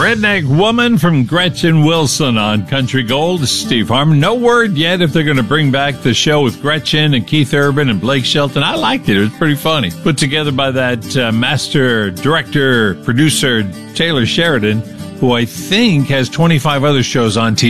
Redneck Woman from Gretchen Wilson on Country Gold. Steve Harmon. No word yet if they're going to bring back the show with Gretchen and Keith Urban and Blake Shelton. I liked it. It was pretty funny. Put together by that master director, producer, Taylor Sheridan, who I think has 25 other shows on TV.